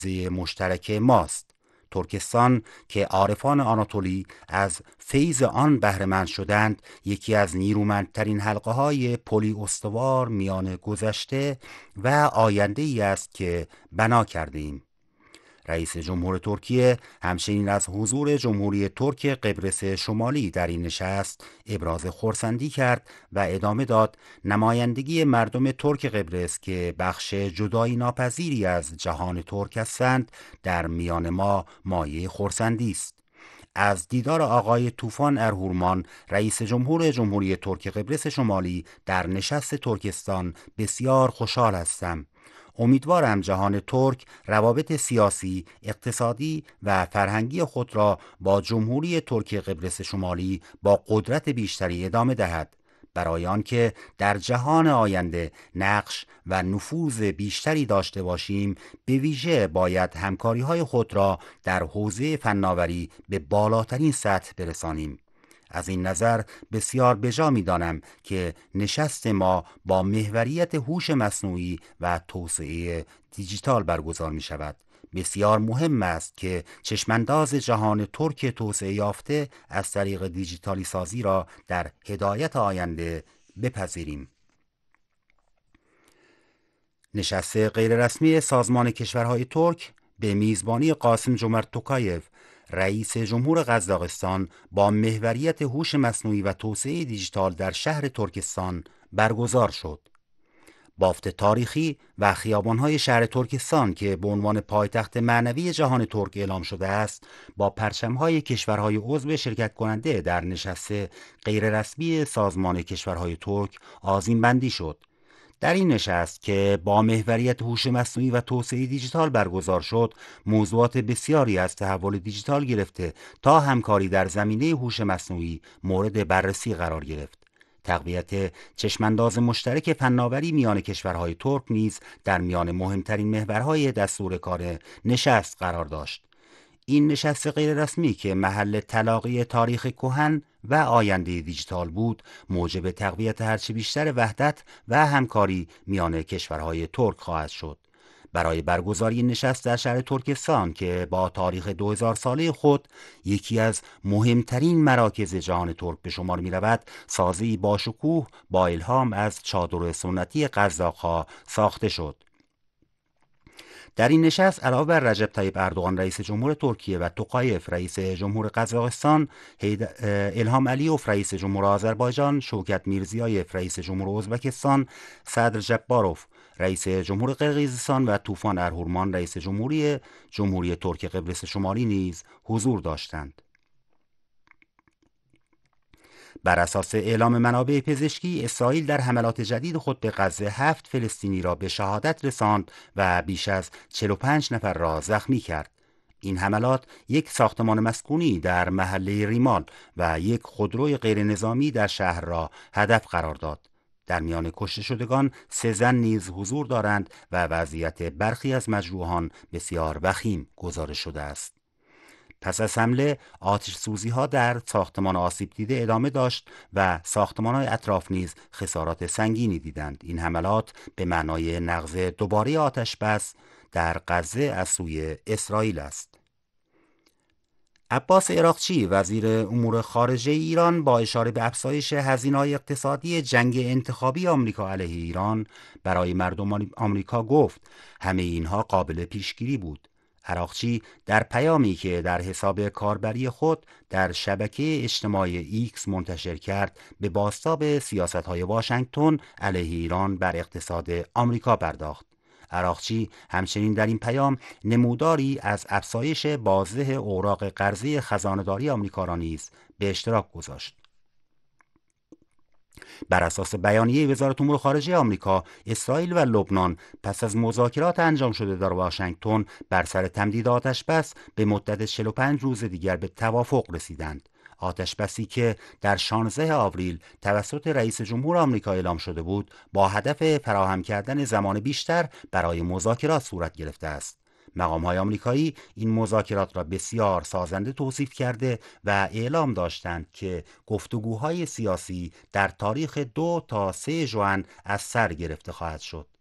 مشترک ماست. ترکستان که عارفان آناتولی از فیض آن بهره‌مند شدند، یکی از نیرومندترین حلقه‌های پلی استوار میان گذشته و آینده ای است که بنا کردیم. رئیس جمهور ترکیه همچنین از حضور جمهوری ترک قبرس شمالی در این نشست ابراز خرسندی کرد و ادامه داد نمایندگی مردم ترک قبرس که بخش جدایی ناپذیری از جهان ترک هستند در میان ما مایه خرسندی است. از دیدار آقای طوفان ارهورمان رئیس جمهور جمهوری ترک قبرس شمالی در نشست ترکستان بسیار خوشحال هستم. امیدوارم جهان ترک روابط سیاسی، اقتصادی و فرهنگی خود را با جمهوری ترک قبرس شمالی با قدرت بیشتری ادامه دهد، برای آنکه در جهان آینده نقش و نفوذ بیشتری داشته باشیم. به ویژه باید همکاری‌های خود را در حوزه فناوری به بالاترین سطح برسانیم. از این نظر بسیار بجا می‌دانم که نشست ما با محوریت هوش مصنوعی و توسعه دیجیتال برگزار می شود. بسیار مهم است که چشمانداز جهان ترک توسعه یافته از طریق دیجیتالی سازی را در هدایت آینده بپذیریم. نشست غیررسمی سازمان کشورهای ترک به میزبانی قاسم جمرت توکایف رئیس جمهور قزاقستان با محوریت هوش مصنوعی و توسعه دیجیتال در شهر ترکستان برگزار شد. بافت تاریخی و خیابان‌های شهر ترکستان که به عنوان پایتخت معنوی جهان ترک اعلام شده است، با پرچم‌های کشورهای عضو شرکت کننده در نشست غیررسمی سازمان کشورهای ترک آذین بندی شد. در این نشست که با محوریت هوش مصنوعی و توسعه دیجیتال برگزار شد، موضوعات بسیاری از تحول دیجیتال گرفته تا همکاری در زمینه هوش مصنوعی مورد بررسی قرار گرفت. تقویت چشمانداز مشترک فناوری میان کشورهای ترک نیز در میان مهمترین محورهای دستور کار نشست قرار داشت. این نشست غیررسمی که محل تلاقی تاریخ کهن و آینده دیجیتال بود، موجب تقویت هرچه بیشتر وحدت و همکاری میان کشورهای ترک خواهد شد. برای برگزاری این نشست در شهر ترکستان که با تاریخ 2000 ساله خود یکی از مهمترین مراکز جهان ترک به شمار می رود، سازه‌ای با شکوه با الهام از چادر سنتی قزاق‌ها ساخته شد. در این نشست علاوه بر رجب طیب اردوغان رئیس جمهور ترکیه و توقایف رئیس جمهور قزاقستان، الهام علیوف رئیس جمهور آذربایجان، شوکت میرزیایف رئیس جمهور ازبکستان، صدر جباروف رئیس جمهور قرقیزستان و طوفان ارهورمان رئیس جمهوری ترک قبرس شمالی نیز حضور داشتند. بر اساس اعلام منابع پزشکی، اسرائیل در حملات جدید خود به غزه 7 فلسطینی را به شهادت رساند و بیش از 45 نفر را زخمی کرد. این حملات یک ساختمان مسکونی در محله ریمال و یک خودروی غیر نظامی در شهر را هدف قرار داد. در میان کشته شدگان 3 زن نیز حضور دارند و وضعیت برخی از مجروحان بسیار وخیم گزارش شده است. پس از حمله آتش سوزی ها در ساختمان آسیب دیده ادامه داشت و ساختمان های اطراف نیز خسارات سنگینی دیدند. این حملات به معنای نقض دوباره آتش بس در غزه از سوی اسرائیل است. عباس عراقچی وزیر امور خارجه ایران با اشاره به افزایش هزینه‌های اقتصادی جنگ انتخابی آمریکا علیه ایران برای مردم آمریکا گفت همه اینها قابل پیشگیری بود. عراقچی در پیامی که در حساب کاربری خود در شبکه اجتماعی ایکس منتشر کرد، به بازتاب سیاست‌های واشنگتن علیه ایران بر اقتصاد آمریکا پرداخت. عراقچی همچنین در این پیام نموداری از افزایش بازده اوراق قرضه خزانه‌داری آمریکا را نیز به اشتراک گذاشت. بر اساس بیانیه وزارت امور خارجه آمریکا، اسرائیل و لبنان پس از مذاکرات انجام شده در واشنگتن بر سر تمدید آتش بس به مدت 45 روز دیگر به توافق رسیدند. آتش بسی که در 16 آوریل توسط رئیس جمهور آمریکا اعلام شده بود، با هدف فراهم کردن زمان بیشتر برای مذاکرات صورت گرفته است. مقام‌های آمریکایی این مذاکرات را بسیار سازنده توصیف کرده و اعلام داشتند که گفتگوهای سیاسی در تاریخ 2 تا 3 ژوئن از سر گرفته خواهد شد.